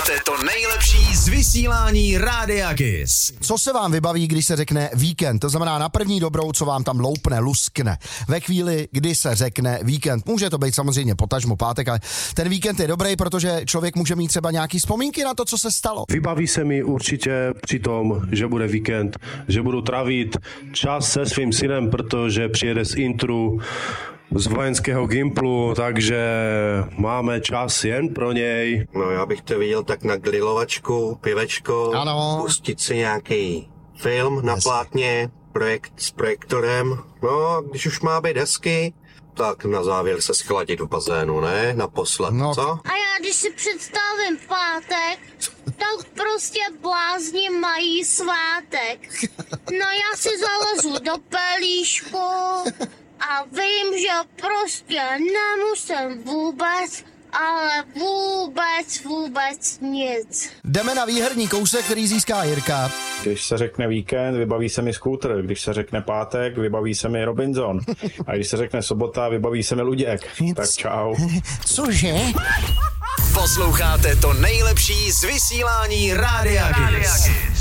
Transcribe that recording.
Posloucháte to nejlepší z vysílání Rádia Kiss. Co se vám vybaví, když se řekne víkend? To znamená na první dobrou, co vám tam loupne, luskne. Ve chvíli, kdy se řekne víkend. Může to být samozřejmě potažmo pátek, ale ten víkend je dobrý, protože člověk může mít třeba nějaký vzpomínky na to, co se stalo. Vybaví se mi určitě při tom, že bude víkend, že budu trávit čas se svým synem, protože přijede z Intru, z vojenského Gimplu, takže máme čas jen pro něj. No já bych to viděl tak na grilovačku, pivečko, ano. Pustit si nějaký film na plátně, projekt s projektorem. No, když už má být hezky, tak na závěr se schladit do bazénu, ne? Naposled, no. Co? A já když si představím pátek, tak prostě blázni mají svátek. No já si zalezu do pelíšku a vím, že prostě nemusím vůbec, ale vůbec nic. Jdeme na výherní kousek, který získá Jirka. Když se řekne víkend, vybaví se mi skútr. Když se řekne pátek, vybaví se mi Robinson. A když se řekne sobota, vybaví se mi Luděk. Tak čau. Cože? Posloucháte to nejlepší z vysílání Rádia Kiss.